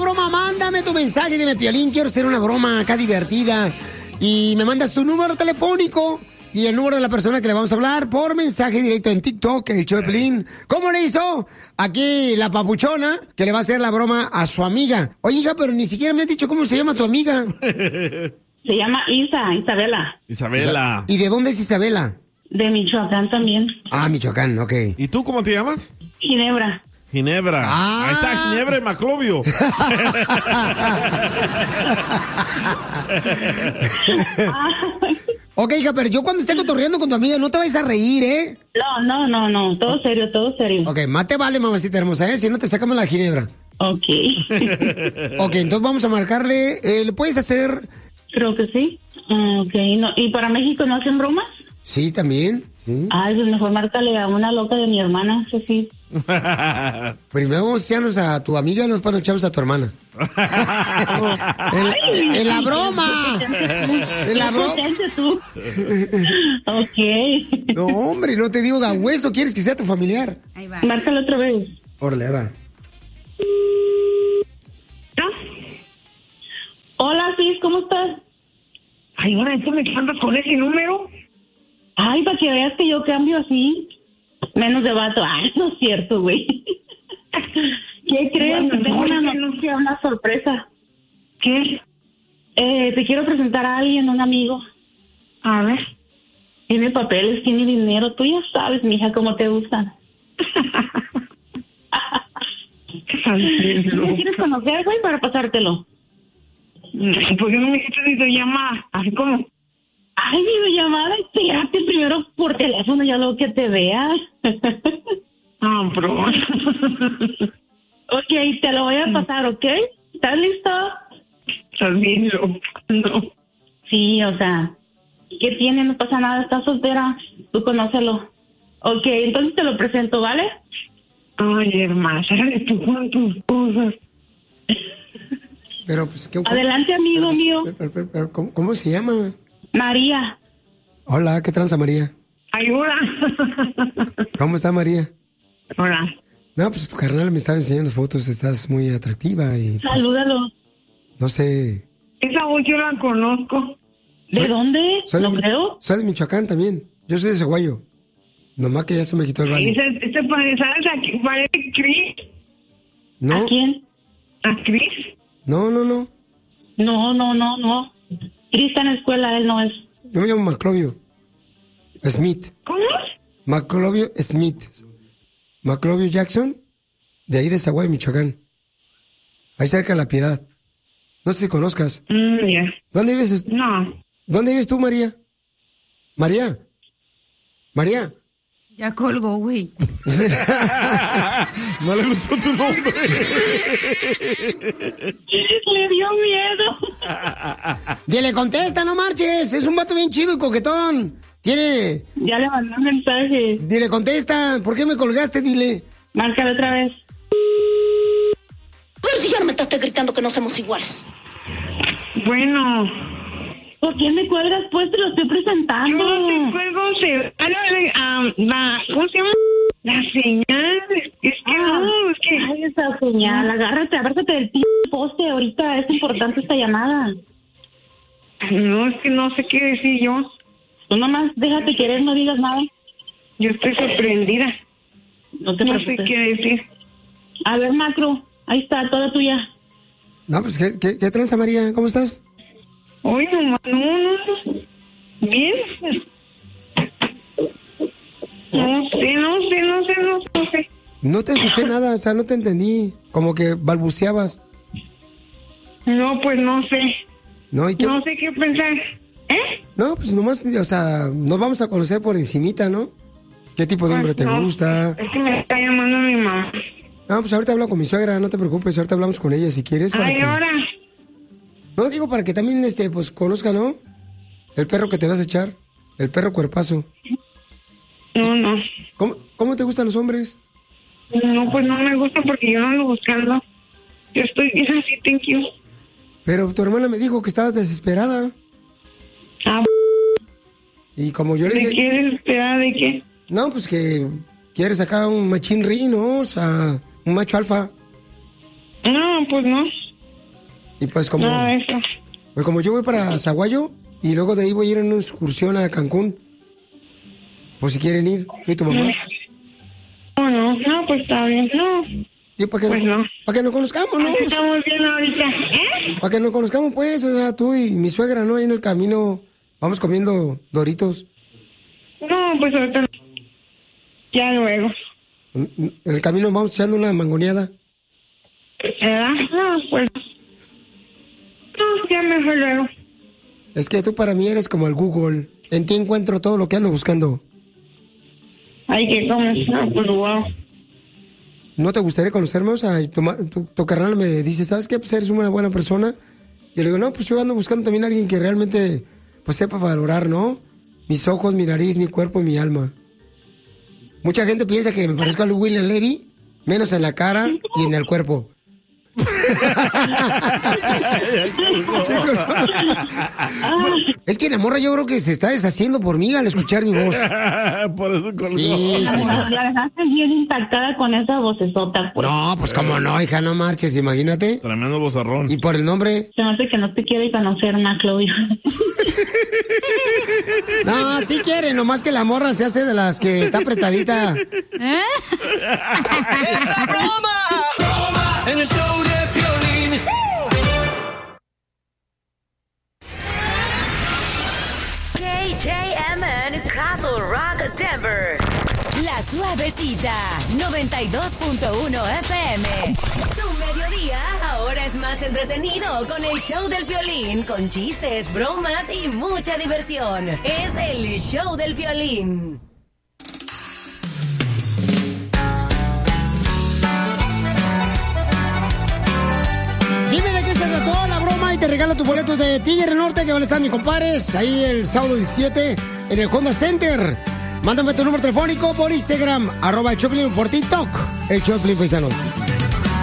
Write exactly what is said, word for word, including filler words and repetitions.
broma, mándame tu mensaje. Dime, Piolín, quiero hacer una broma acá divertida. Y me mandas tu número telefónico y el número de la persona que le vamos a hablar por mensaje directo en TikTok, el show de Piolín. ¿Cómo le hizo aquí la papuchona que le va a hacer la broma a su amiga? Oye, hija, pero ni siquiera me has dicho cómo se llama tu amiga. Se llama Isa, Isabela. Isabela. ¿Y de dónde es Isabela? De Michoacán también. Ah, Michoacán, ok. ¿Y tú cómo te llamas? Ginebra. Ginebra. Ah. Ahí está Ginebra y Maclovio. Ok, hija, pero yo cuando esté cotorreando con tu amiga no te vayas a reír, ¿eh? No, no, no, no. Todo serio, todo serio. Ok, más te vale, mamacita hermosa, ¿eh? Si no te sacamos la Ginebra. Ok. Ok, entonces vamos a marcarle. Eh, ¿Le puedes hacer? Creo que sí. Ok. No, ¿y para México no hacen bromas? Sí, también. Sí. Ay, pues mejor márcale a una loca de mi hermana, eso sí. Primero vamos a echarnos a tu amiga, nos nos echamos a tu hermana. en, en la broma. En la broma. tú. Ok. No, hombre, no te digo da hueso, quieres que sea tu familiar. Ahí va. Márcalo otra vez. Órale, ahí va. Hola, Cis, ¿cómo estás? Ay, ahora tú me andas con ese número. Ay, para que veas que yo cambio así. Menos de vato. Ay, no es cierto, güey. ¿Qué crees? Bueno, Tengo una no, noticia, una sorpresa. ¿Qué? Eh, te quiero presentar a alguien, un amigo. A ver. Tiene papeles, tiene dinero. Tú ya sabes, mija, cómo te gustan. ¿Me quieres conocer, güey, para pasártelo? ¿Por qué no me dijiste videollamada? Así como... Ay, videollamada, espérate primero por teléfono, ya luego que te veas. Ah, bro. Ok, te lo voy a pasar, ¿ok? ¿Estás listo? Estás bien loco. No. Sí, o sea, ¿qué tiene? No pasa nada, estás soltera. Tú conócelo. Ok, entonces te lo presento, ¿vale? Ay, hermana, sácale tú con tus cosas. Pero, pues, ¿qué? Adelante, amigo pero, pues, mío. pero, pero, pero, ¿cómo, ¿Cómo se llama? María. Hola, ¿qué tranza, María? Ayuda. ¿Cómo está, María? Hola. No, pues tu carnal me estaba enseñando fotos, estás muy atractiva y... Pues, salúdalo. No sé... Esa voz yo la conozco. ¿De soy, dónde? Soy ¿Lo de, creo? Soy de Michoacán también. Yo soy de Zaguayo. Nomás que ya se me quitó el baño. Ese, este parece, ¿sabes a quién? Parece Chris. ¿No? ¿A quién? ¿A Chris? No, no, no. No, no, no, no. Chris está en la escuela, él no es. Yo me llamo Maclovio Smith. ¿Cómo? Maclovio Smith. Maclovio Jackson, de ahí de Zaguayo, Michoacán. Ahí cerca de La Piedad. No sé si conozcas. Mm, ya. Yeah. ¿Dónde vives? No. ¿Dónde vives tú, María? María. María. Ya colgó, güey. No le gustó tu nombre. Le dio miedo. Dile, contesta, no marches. Es un vato bien chido y coquetón. Tiene... Ya le mandé un mensaje. Dile, contesta. ¿Por qué me colgaste? Dile. Márcalo otra vez. Pero si ya no me estás gritando que no somos iguales. Bueno. ¿Por qué me cuelgas? Pues te lo estoy presentando. Yo no te cuelgo, se... Ah, la... ¿Cómo se llama? La señal. Es que ah, no, es que... Ay, esa señal. Agárrate, agárrate del p*** poste. Ahorita es importante esta llamada. No, es que no sé qué decir yo. Tú nomás déjate querer, no digas nada. Yo estoy sorprendida. No te No preocupes. sé qué decir. A ver, Macro, ahí está, toda tuya. No, pues, ¿qué, qué, qué tranza, María? ¿Cómo estás? Oye, no, no, no. Bien. No sé, no sé, no sé, no sé, no sé. No te escuché nada, o sea, no te entendí. Como que balbuceabas. No, pues no sé. No, ¿y qué? No sé qué pensar. ¿Eh? No, pues nomás, o sea, nos vamos a conocer por encimita, ¿no? ¿Qué tipo de hombre te No, gusta? Es que me está llamando mi mamá. No, pues ahorita hablo con mi suegra, no te preocupes, ahorita hablamos con ella si quieres. para Ay, que- ahora. No, digo para que también, este, pues, conozca, ¿no? El perro que te vas a echar, el perro cuerpazo. No, no. ¿Cómo, cómo te gustan los hombres? No, pues no me gusta porque yo no ando buscando. Yo estoy bien así, thank you. Pero tu hermana me dijo que estabas desesperada. Ah, Y como yo le ¿de dije... qué desesperada? ¿De qué? No, pues que quieres acá un machín ri, ¿no? O sea, un macho alfa. No, pues no. Y pues como... Nada de eso. Pues como yo voy para Zaguayo y luego de ahí voy a ir en una excursión a Cancún. Por si quieren ir, tú y tu mamá. No, no, no, pues está bien. No, Y para que, pues no, no. para que nos conozcamos, ¿no? Así estamos bien ahorita. ¿Eh? Para que nos conozcamos, pues, o sea, tú y mi suegra, ¿no? Ahí en el camino vamos comiendo Doritos. No, pues ahorita no. Ya luego. En el camino vamos echando una mangoneada. ¿Verdad? No, pues... No, ya mejor luego. Es que tú para mí eres como el Google. En ti encuentro todo lo que ando buscando. Ay, que comes. No, pues wow. ¿No te gustaría conocerme? O sea, tu, ma- tu, tu carnal me dice, ¿sabes qué? Pues eres una buena persona. Y le digo, no, pues yo ando buscando también a alguien que realmente, pues sepa valorar, ¿no? Mis ojos, mi nariz, mi cuerpo y mi alma. Mucha gente piensa que me parezco a William Levy, menos en la cara y en el cuerpo. Es que la morra yo creo que se está deshaciendo por mí al escuchar mi voz. Por eso colgó. Sí, sí, sí. La dejaste bien impactada con esa vocesota, pues. No, pues cómo no, hija, no marches, imagínate. Tremendo bozarrón. Y por el nombre. Se me hace que no te quiere conocer, Maclovio. No, sí quiere, nomás que la morra se hace de las que está apretadita. ¿Eh? En el show de Piolín. K J M N Castle Rock, Denver. La Suavecita, noventa y dos punto uno F M. Tu mediodía ahora es más entretenido con el show del Piolín, con chistes, bromas y mucha diversión. Es el show del Piolín. Dime de qué se trató la broma y te regalo tus boletos de Tigre Norte que van a estar mis compadres ahí el sábado diecisiete en el Honda Center. Mándame tu número telefónico por Instagram, arroba el Choplin, por TikTok, el Choplin Paisanos.